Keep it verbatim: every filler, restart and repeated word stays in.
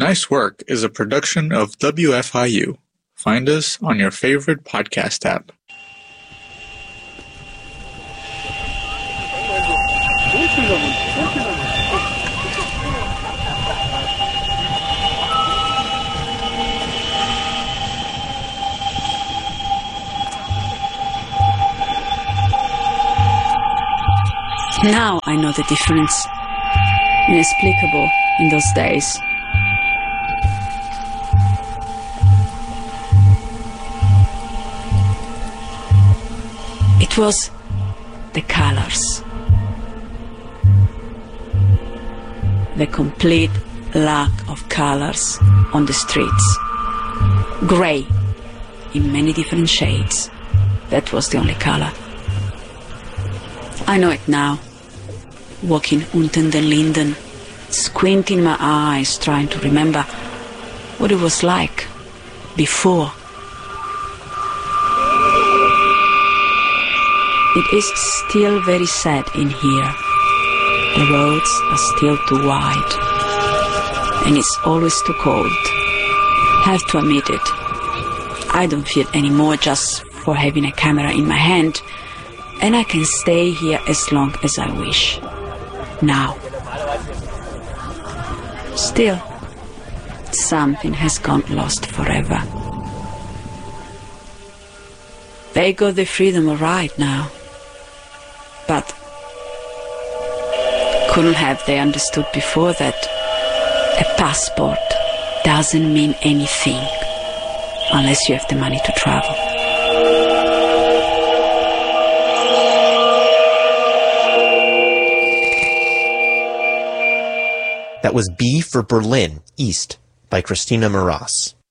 Nice Work is a production of W F I U. Find us on your favorite podcast app. Now I know the difference. Inexplicable in those days. It was the colors. The complete lack of colors on the streets. Grey in many different shades. That was the only color. I know it now. Walking unten den Linden, squinting my eyes, trying to remember what it was like before. It is still very sad in here. The roads are still too wide, and it's always too cold. Have to admit it. I don't feel any more just for having a camera in my hand, and I can stay here as long as I wish. Now. Still, something has gone lost forever. They got the freedom all right now. But couldn't have they understood before that a passport doesn't mean anything unless you have the money to travel? That was B for Berlin, East, by Christina Meras.